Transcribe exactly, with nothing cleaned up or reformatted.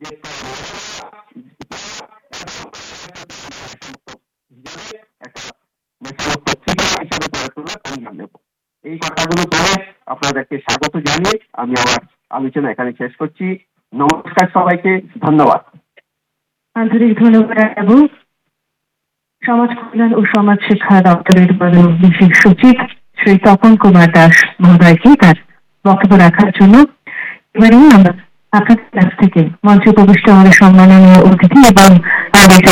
এই কথাগুলো বলে আপনাদেরকে স্বাগত জানিয়ে আমি আমার আলোচনা এখানে শেষ করছি। নমস্কার সবাইকে, ধন্যবাদ। আন্তরিক ধন্যবাদ বাবু। সমাজ কল্যাণ ও সমাজ শিক্ষা দপ্তরের বিশেষ সচিব শ্রী তপন কুমার দাস মহোদয়কে তার বক্তব্য রাখার জন্য। এবারে আমরা আপনাদের কাছ থেকে মঞ্চে উপবিষ্ট আমাদের সম্মাননীয় অতিথি এবং আমাদের